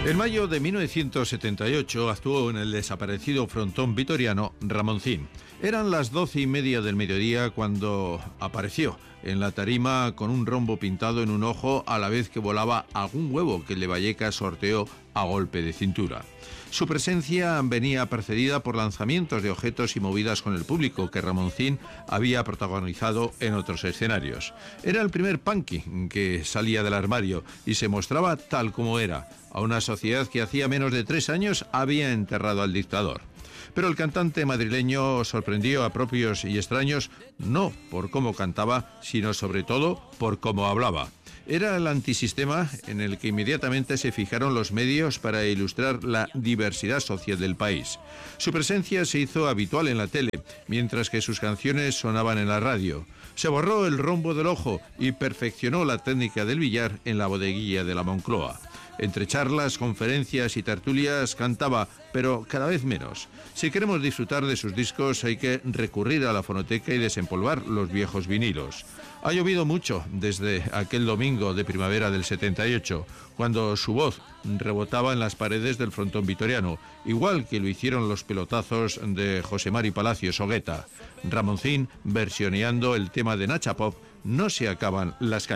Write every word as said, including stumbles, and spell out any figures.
En mayo de mil novecientos setenta y ocho actuó en el desaparecido frontón vitoriano Ramoncín. Eran las doce y media del mediodía cuando apareció en la tarima con un rombo pintado en un ojo, a la vez que volaba algún huevo que Le Vallecas sorteó a golpe de cintura. Su presencia venía precedida por lanzamientos de objetos y movidas con el público que Ramoncín había protagonizado en otros escenarios. Era el primer punky que salía del armario y se mostraba tal como era, a una sociedad que hacía menos de tres años había enterrado al dictador. Pero el cantante madrileño sorprendió a propios y extraños no por cómo cantaba, sino sobre todo por cómo hablaba. Era el antisistema en el que inmediatamente se fijaron los medios para ilustrar la diversidad social del país. Su presencia se hizo habitual en la tele, mientras que sus canciones sonaban en la radio. Se borró el rombo del ojo y perfeccionó la técnica del billar en la bodeguilla de la Moncloa. Entre charlas, conferencias y tertulias cantaba, pero cada vez menos. Si queremos disfrutar de sus discos hay que recurrir a la fonoteca y desempolvar los viejos vinilos. Ha llovido mucho desde aquel domingo de primavera del setenta y ocho, cuando su voz rebotaba en las paredes del frontón vitoriano, igual que lo hicieron los pelotazos de José Mari Palacios Ogueta. Ramoncín versioneando el tema de Nacha Pop, No se acaban las calles.